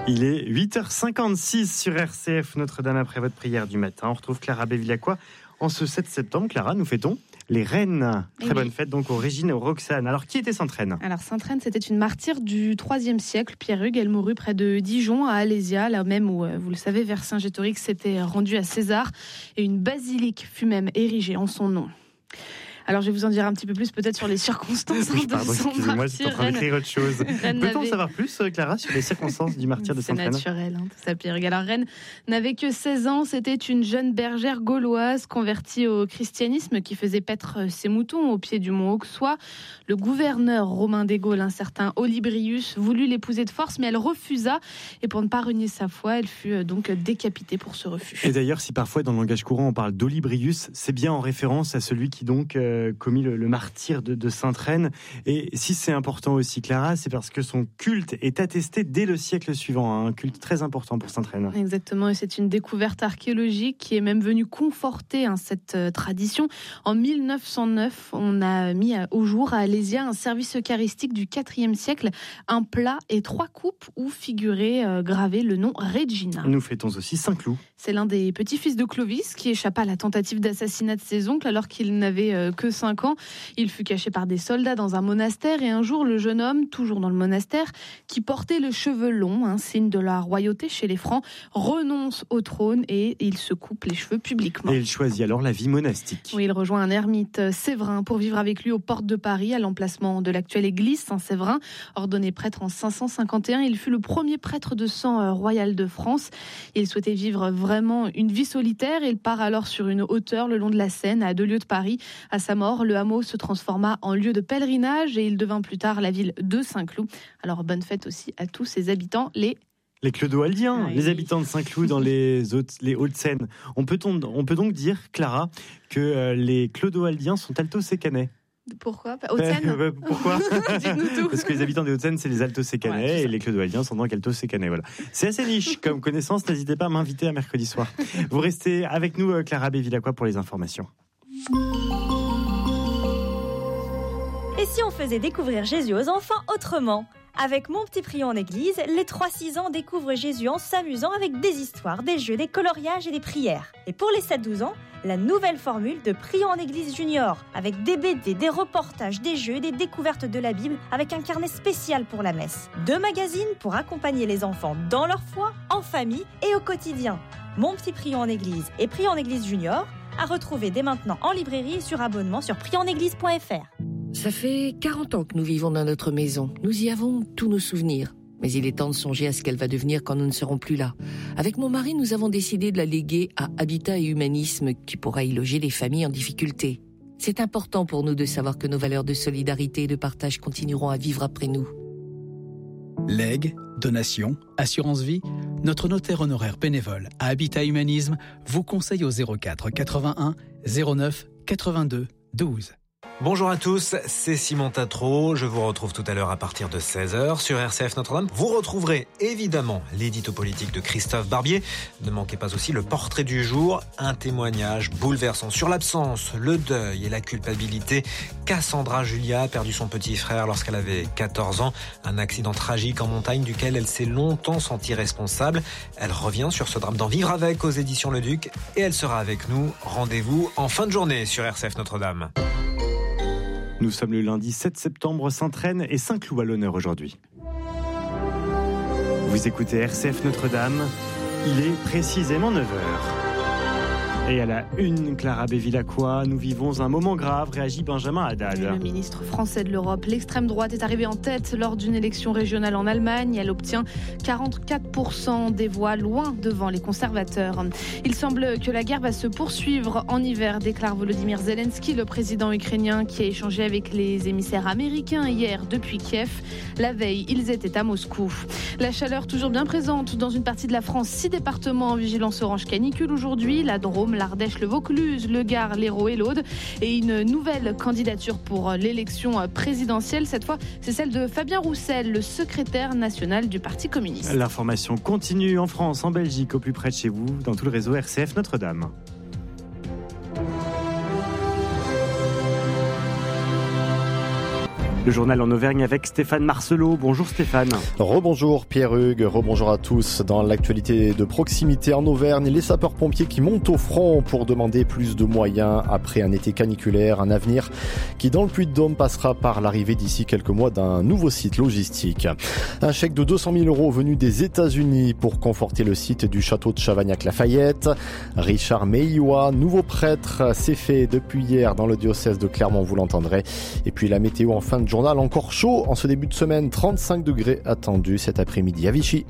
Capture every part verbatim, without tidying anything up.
Il est huit heures cinquante-six sur R C F, Notre-Dame après votre prière du matin. On retrouve Clara Bevilacqua en ce sept septembre. Clara, nous fêtons les reines. Très oui. bonne fête donc aux Régine et aux Roxane. Alors, qui était Sainte Reine ? Alors, Sainte Reine, c'était une martyre du troisième siècle, Pierre-Hugues. Elle mourut près de Dijon, à Alésia, là même où, vous le savez, Vercingétorix s'était rendu à César. Et une basilique fut même érigée en son nom. Alors, je vais vous en dire un petit peu plus, peut-être, sur les circonstances oui, de pardon, son excusez-moi, martyre. j'étais en train d'écrire autre chose. Reine Peut-on n'avait... savoir plus, Clara, sur les circonstances du martyre de Sainte Reine ? C'est naturel, hein, tout ça, Pierre-Hugues. Alors, Reine n'avait que seize ans. C'était une jeune bergère gauloise convertie au christianisme qui faisait paître ses moutons au pied du mont Auxois. Le gouverneur romain des Gaules, un certain Olybrius, voulut l'épouser de force, mais elle refusa. Et pour ne pas renier sa foi, elle fut donc décapitée pour ce refus. Et d'ailleurs, si parfois, dans le langage courant, on parle d'Olybrius, c'est bien en référence à celui qui donc euh, commis le, le martyr de, de Sainte Reine. Et si c'est important aussi, Clara, c'est parce que son culte est attesté dès le siècle suivant, hein, un culte très important pour Sainte Reine. Exactement, et c'est une découverte archéologique qui est même venue conforter hein, cette euh, tradition. En mille neuf cent neuf, on a mis au jour à Alésia un service eucharistique du quatrième siècle, un plat et trois coupes où figurait euh, gravé le nom Regina. Nous fêtons aussi Saint-Cloud. C'est l'un des petits-fils de Clovis qui échappa à la tentative d'assassinat de ses oncles alors qu'il n'avait euh, que cinq ans. Il fut caché par des soldats dans un monastère et un jour, le jeune homme, toujours dans le monastère, qui portait le cheveu long, un signe de la royauté chez les Francs, renonce au trône et il se coupe les cheveux publiquement. Et il choisit alors la vie monastique. Oui, il rejoint un ermite Séverin pour vivre avec lui aux portes de Paris, à l'emplacement de l'actuelle église Saint-Séverin. Ordonné prêtre en cinq cent cinquante et un, il fut le premier prêtre de sang royal de France. Il souhaitait vivre vraiment une vie solitaire. Il part alors sur une hauteur le long de la Seine, à deux lieues de Paris. À sa mort, le hameau se transforma en lieu de pèlerinage et il devint plus tard la ville de Saint-Cloud. Alors bonne fête aussi à tous ses habitants, les Les Clodoaldiens, oui. les habitants de Saint-Cloud dans les, Hautes, les Hauts-de-Seine. On peut, on, on peut donc dire, Clara, que euh, les Clodoaldiens sont alto-sécanais. Pourquoi Haute-Seine euh, euh, Pourquoi Dites-nous tout. Parce que les habitants des Hauts-de-Seine, c'est les alto-sécanais ouais, et les Clodoaldiens sont donc alto-sécanais. Voilà. C'est assez riche comme connaissance, n'hésitez pas à m'inviter à mercredi soir. Vous restez avec nous, Clara Bevilacqua, pour les informations. Et si on faisait découvrir Jésus aux enfants autrement ? Avec Mon Petit Prion en Église, les trois six ans découvrent Jésus en s'amusant avec des histoires, des jeux, des coloriages et des prières. Et pour les sept douze ans, la nouvelle formule de Prion en Église Junior, avec des B D, des reportages, des jeux, des découvertes de la Bible, avec un carnet spécial pour la messe. Deux magazines pour accompagner les enfants dans leur foi, en famille et au quotidien. Mon Petit Prion en Église et Prion en Église Junior, à retrouver dès maintenant en librairie et sur abonnement sur prion en église point f r. Ça fait quarante ans que nous vivons dans notre maison. Nous y avons tous nos souvenirs. Mais il est temps de songer à ce qu'elle va devenir quand nous ne serons plus là. Avec mon mari, nous avons décidé de la léguer à Habitat et Humanisme, qui pourra y loger les familles en difficulté. C'est important pour nous de savoir que nos valeurs de solidarité et de partage continueront à vivre après nous. Legs, donations, assurance vie, notre notaire honoraire bénévole à Habitat Humanisme vous conseille au zéro quatre quatre-vingt-un zéro neuf quatre-vingt-deux douze. Bonjour à tous, c'est Simon Tatro. Je vous retrouve tout à l'heure à partir de seize heures sur R C F Notre-Dame. Vous retrouverez évidemment l'édito politique de Christophe Barbier. Ne manquez pas aussi le portrait du jour, un témoignage bouleversant sur l'absence, le deuil et la culpabilité. Cassandra Julia a perdu son petit frère lorsqu'elle avait quatorze ans. Un accident tragique en montagne duquel elle s'est longtemps sentie responsable. Elle revient sur ce drame d'en vivre avec aux éditions Le Duc et elle sera avec nous. Rendez-vous en fin de journée sur R C F Notre-Dame. Nous sommes le lundi sept septembre, Sainte Reine et Saint-Cloud à l'honneur aujourd'hui. Vous écoutez R C F Notre-Dame, il est précisément neuf heures. Et à la une, Clara Bevilacqua, nous vivons un moment grave, réagit Benjamin Haddad. Le ministre français de l'Europe, l'extrême droite est arrivée en tête lors d'une élection régionale en Allemagne. Elle obtient quarante-quatre pour cent des voix, loin devant les conservateurs. Il semble que la guerre va se poursuivre en hiver, déclare Volodymyr Zelensky, le président ukrainien qui a échangé avec les émissaires américains hier depuis Kiev. La veille, ils étaient à Moscou. La chaleur toujours bien présente dans une partie de la France. Six départements en vigilance orange canicule aujourd'hui. La Drôme, l'Ardèche, le Vaucluse, le Gard, l'Hérault et l'Aude. Et une nouvelle candidature pour l'élection présidentielle. Cette fois, c'est celle de Fabien Roussel, le secrétaire national du Parti communiste. L'information continue en France, en Belgique, au plus près de chez vous, dans tout le réseau R C F Notre-Dame. Le journal en Auvergne avec Stéphane Marcelot. Bonjour Stéphane. Rebonjour Pierre-Hugues, rebonjour à tous. Dans l'actualité de proximité en Auvergne, les sapeurs-pompiers qui montent au front pour demander plus de moyens après un été caniculaire, un avenir qui dans le Puy-de-Dôme passera par l'arrivée d'ici quelques mois d'un nouveau site logistique. Un chèque de deux cent mille euros venu des États-Unis pour conforter le site du château de Chavagnac-Lafayette. Richard Meillois, nouveau prêtre, c'est fait depuis hier dans le diocèse de Clermont, vous l'entendrez. Et puis la météo en fin de journal, encore chaud en ce début de semaine, trente-cinq degrés attendus cet après-midi à Vichy.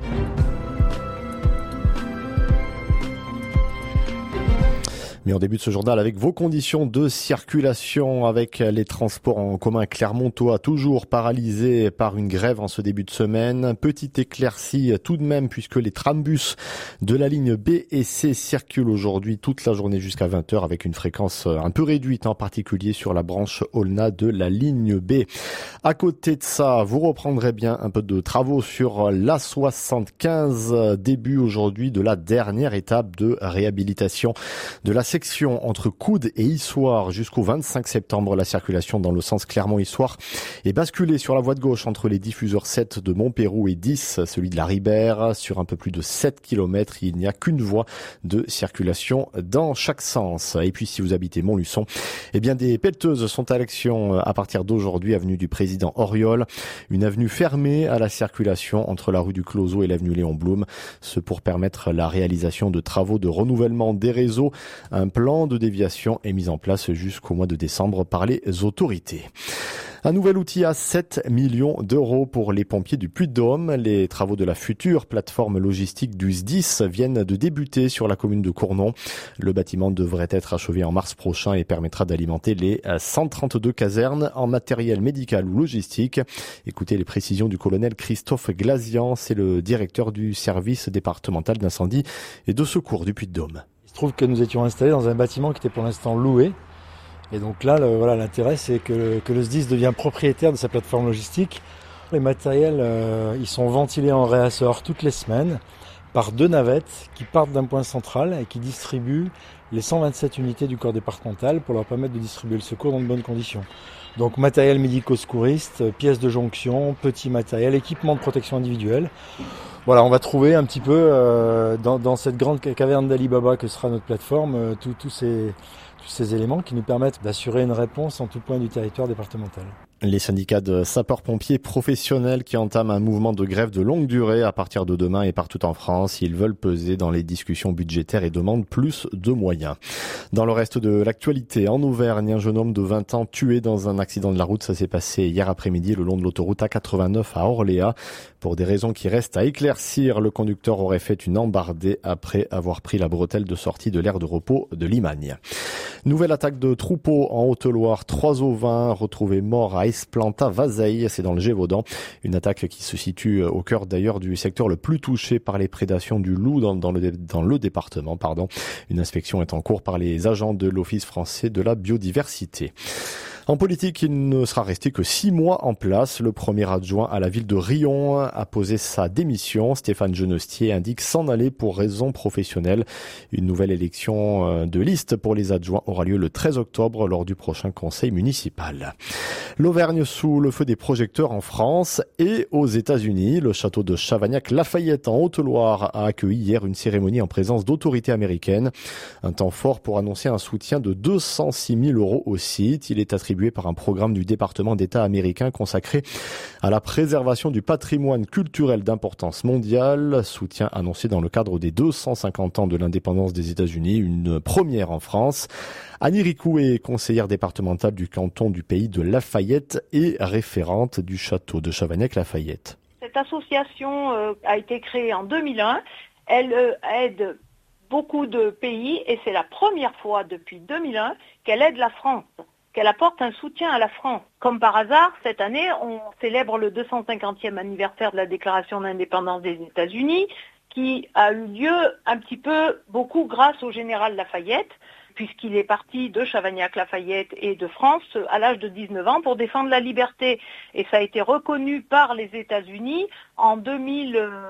Mais en début de ce journal avec vos conditions de circulation, avec les transports en commun clermontois toujours paralysés par une grève en ce début de semaine. Petite éclaircie tout de même puisque les trambus de la ligne B et C circulent aujourd'hui toute la journée jusqu'à vingt heures avec une fréquence un peu réduite, en particulier sur la branche Aulnat de la ligne B. À côté de ça, vous reprendrez bien un peu de travaux sur l'A soixante-quinze, début aujourd'hui de la dernière étape de réhabilitation de la section entre Coude et Issoire jusqu'au vingt-cinq septembre. La circulation dans le sens Clermont-Issoire est basculée sur la voie de gauche entre les diffuseurs sept de Montpérou et dix, celui de la Ribère. Sur un peu plus de sept kilomètres, il n'y a qu'une voie de circulation dans chaque sens. Et puis si vous habitez Montluçon, eh bien des pelleteuses sont à l'action à partir d'aujourd'hui, avenue du Président Auriol. Une avenue fermée à la circulation entre la rue du Closeau et l'avenue Léon Blum. Ce pour permettre la réalisation de travaux de renouvellement des réseaux. Un plan de déviation est mis en place jusqu'au mois de décembre par les autorités. Un nouvel outil à sept millions d'euros pour les pompiers du Puy-de-Dôme. Les travaux de la future plateforme logistique du S D I S viennent de débuter sur la commune de Cournon. Le bâtiment devrait être achevé en mars prochain et permettra d'alimenter les cent trente-deux casernes en matériel médical ou logistique. Écoutez les précisions du colonel Christophe Glazian, c'est le directeur du service départemental d'incendie et de secours du Puy-de-Dôme. Il se trouve que nous étions installés dans un bâtiment qui était pour l'instant loué. Et donc là, le, voilà, l'intérêt, c'est que le, que le S D I S devient propriétaire de sa plateforme logistique. Les matériels, euh, ils sont ventilés en réassort toutes les semaines par deux navettes qui partent d'un point central et qui distribuent les cent vingt-sept unités du corps départemental pour leur permettre de distribuer le secours dans de bonnes conditions. Donc matériel médico-secouriste, pièces de jonction, petit matériel, équipement de protection individuelle. Voilà, on va trouver un petit peu euh, dans, dans cette grande caverne d'Ali Baba que sera notre plateforme, euh, tous tous ces, tous ces éléments qui nous permettent d'assurer une réponse en tout point du territoire départemental. Les syndicats de sapeurs-pompiers professionnels qui entament un mouvement de grève de longue durée à partir de demain et partout en France. Ils veulent peser dans les discussions budgétaires et demandent plus de moyens. Dans le reste de l'actualité, en Auvergne, un jeune homme de vingt ans tué dans un accident de la route. Ça s'est passé hier après-midi le long de l'autoroute A quatre-vingt-neuf à Orléans. Pour des raisons qui restent à éclaircir, le conducteur aurait fait une embardée après avoir pris la bretelle de sortie de l'aire de repos de Limagne. Nouvelle attaque de troupeaux en Haute-Loire. Trois ovins retrouvés morts à Esplanta-Vazeille, c'est dans le Gévaudan. Une attaque qui se situe au cœur d'ailleurs du secteur le plus touché par les prédations du loup dans, dans, le, dans le département. Pardon. Une inspection est en cours par les agents de l'Office français de la biodiversité. En politique, il ne sera resté que six mois en place. Le premier adjoint à la ville de Riom a posé sa démission. Stéphane Genestier indique s'en aller pour raisons professionnelles. Une nouvelle élection de liste pour les adjoints aura lieu le treize octobre lors du prochain conseil municipal. L'Auvergne sous le feu des projecteurs en France et aux États-Unis. Le château de Chavagnac-Lafayette en Haute-Loire a accueilli hier une cérémonie en présence d'autorités américaines. Un temps fort pour annoncer un soutien de deux cent six mille euros au site. Il est attribué par un programme du département d'État américain consacré à la préservation du patrimoine culturel d'importance mondiale. Soutien annoncé dans le cadre des deux cent cinquante ans de l'indépendance des États-Unis, une première en France. Annie Ricou est conseillère départementale du canton du Pays de Lafayette et référente du château de Chavagnac-Lafayette. Cette association euh, a été créée en deux mille un. Elle euh, aide beaucoup de pays et c'est la première fois depuis deux mille un qu'elle aide la France, qu'elle apporte un soutien à la France. Comme par hasard, cette année, on célèbre le deux cent cinquantième anniversaire de la déclaration d'indépendance des États-Unis, qui a eu lieu un petit peu beaucoup grâce au général Lafayette, puisqu'il est parti de Chavagnac-Lafayette et de France à l'âge de dix-neuf ans pour défendre la liberté. Et ça a été reconnu par les États-Unis en deux mille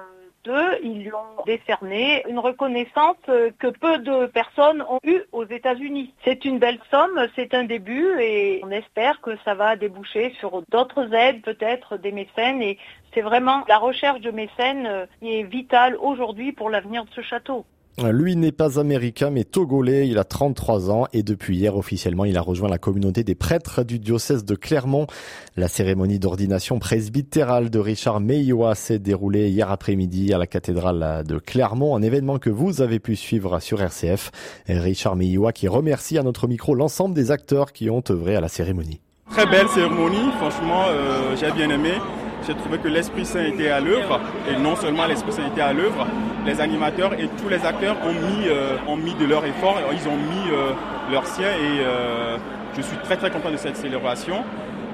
deux, ils lui ont décerné une reconnaissance que peu de personnes ont eue aux États-Unis. C'est une belle somme, c'est un début et on espère que ça va déboucher sur d'autres aides, peut-être des mécènes. Et c'est vraiment la recherche de mécènes qui est vitale aujourd'hui pour l'avenir de ce château. Lui n'est pas américain mais togolais, il a trente-trois ans et depuis hier officiellement il a rejoint la communauté des prêtres du diocèse de Clermont. La cérémonie d'ordination presbytérale de Richard Meyiwa s'est déroulée hier après-midi à la cathédrale de Clermont, un événement que vous avez pu suivre sur R C F. Richard Meyiwa qui remercie à notre micro l'ensemble des acteurs qui ont œuvré à la cérémonie. Très belle cérémonie, franchement euh, j'ai bien aimé. J'ai trouvé que l'Esprit Saint était à l'œuvre, et non seulement l'Esprit Saint était à l'œuvre, les animateurs et tous les acteurs ont mis, euh, ont mis de leur effort, ils ont mis euh, leur sien et euh, je suis très très content de cette célébration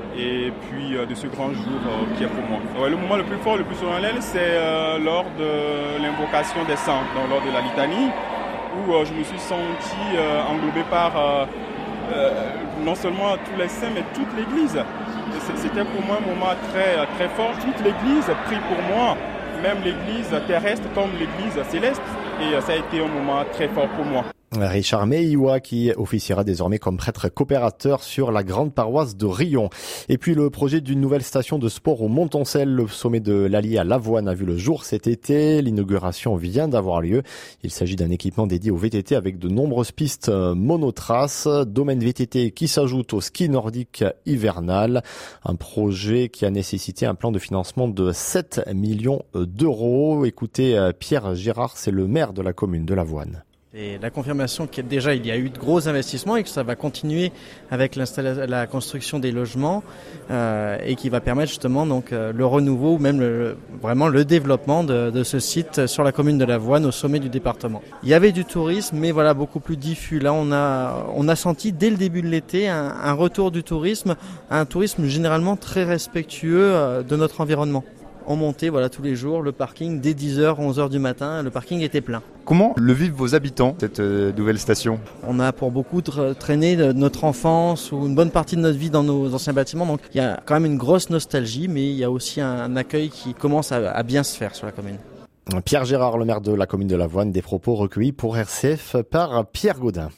et puis euh, de ce grand jour euh, qui est pour moi. Ouais, le moment le plus fort, le plus solennel, c'est euh, lors de l'invocation des saints, donc lors de la litanie, où euh, je me suis senti euh, englobé par euh, euh, non seulement tous les saints, mais toute l'Église. C'était pour moi un moment très, très fort. Toute l'Église prie pour moi, même l'Église terrestre comme l'Église céleste. Et ça a été un moment très fort pour moi. Richard Meyiwa qui officiera désormais comme prêtre coopérateur sur la grande paroisse de Riom. Et puis le projet d'une nouvelle station de sport au Montoncel, le sommet de l'Allier à Lavoine a vu le jour cet été. L'inauguration vient d'avoir lieu. Il s'agit d'un équipement dédié au V T T avec de nombreuses pistes monotraces, domaine V T T qui s'ajoute au ski nordique hivernal. Un projet qui a nécessité un plan de financement de sept millions d'euros. Écoutez, Pierre Gérard, c'est le maire de la commune de Lavoine. Et la confirmation qu'il y a déjà il y a eu de gros investissements et que ça va continuer avec la construction des logements euh, et qui va permettre justement donc euh, le renouveau ou même le, vraiment le développement de, de ce site sur la commune de Lavoine au sommet du département. Il y avait du tourisme mais voilà beaucoup plus diffus. Là on a on a senti dès le début de l'été un, un retour du tourisme, un tourisme généralement très respectueux euh, de notre environnement. On montait voilà tous les jours le parking dès dix heures, onze heures du matin, le parking était plein. Comment le vivent vos habitants, cette euh, nouvelle station ? On a pour beaucoup tra- traîné de notre enfance ou une bonne partie de notre vie dans nos anciens bâtiments, donc il y a quand même une grosse nostalgie, mais il y a aussi un, un accueil qui commence à, à bien se faire sur la commune. Pierre Gérard, le maire de la commune de Lavoine, des propos recueillis pour R C F par Pierre Gaudin.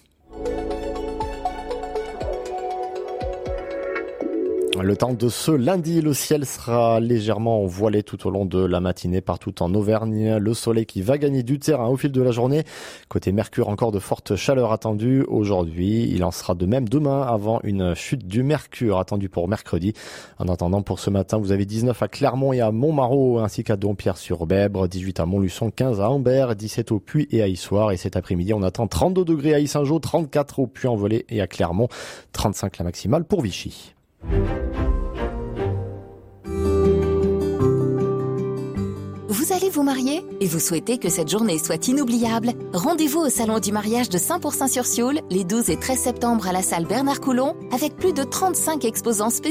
Le temps de ce lundi, le ciel sera légèrement voilé tout au long de la matinée partout en Auvergne. Le soleil qui va gagner du terrain au fil de la journée. Côté Mercure, encore de fortes chaleurs attendues aujourd'hui. Il en sera de même demain avant une chute du Mercure attendue pour mercredi. En attendant, pour ce matin, vous avez dix-neuf à Clermont et à Montmarault ainsi qu'à Dompierre-sur-Bèbre, dix-huit à Montluçon, quinze à Ambert, dix-sept au Puy et à Issoire. Et cet après-midi, on attend trente-deux degrés à Yssingeaux, trente-quatre au Puy-en-Velay et à Clermont, trente-cinq la maximale pour Vichy. Vous allez vous marier et vous souhaitez que cette journée soit inoubliable? Rendez-vous au salon du mariage de Saint-Pourçain-sur-Sioule les douze et treize septembre à la salle Bernard Coulon avec plus de trente-cinq exposants spéciaux.